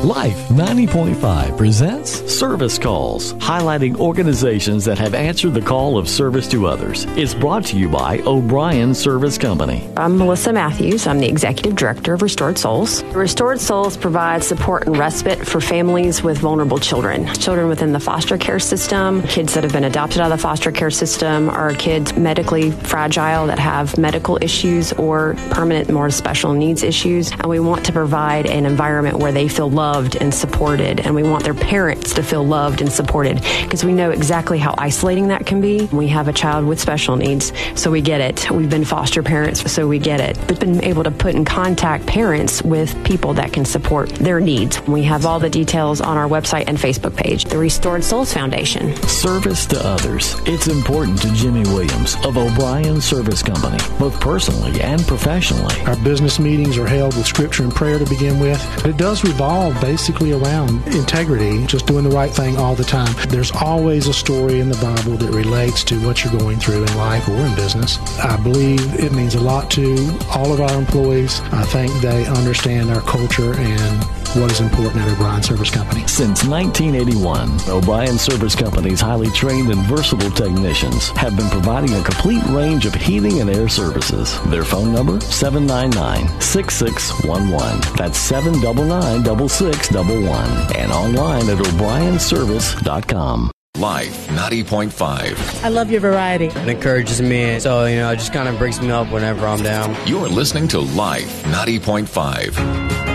Life 90.5 presents Service Calls, highlighting organizations that have answered the call of service to others. It's brought to you by O'Brien Service Company. I'm Melissa Matthews. I'm the Executive Director of Restored Souls. Restored Souls provides support and respite for families with vulnerable children. Children within the foster care system, kids that have been adopted out of the foster care system, or kids medically fragile that have medical issues or permanent, more special needs issues. And we want to provide an environment where they feel loved and supported, and we want their parents to feel loved and supported, because we know exactly how isolating that can be. We have a child with special needs, so we get it. We've been foster parents, so we get it. We've been able to put in contact parents with people that can support their needs. We have all the details on our website and Facebook page, the Restored Souls Foundation. Service to others. It's important to Jimmy Williams of O'Brien Service Company, both personally and professionally. Our business meetings are held with scripture and prayer to begin with. It does revolve basically around integrity, just doing the right thing all the time. There's always a story in the Bible that relates to what you're going through in life or in business. I believe it means a lot to all of our employees. I think they understand our culture and what is important at O'Brien Service Company. Since 1981, O'Brien Service Company's highly trained and versatile technicians have been providing a complete range of heating and air services. Their phone number, 799-6611. That's 799-6611. And online at o'brienservice.com. Life 90.5. I love your variety. It encourages me, so, it just kind of brings me up whenever I'm down. You're listening to Life 90.5.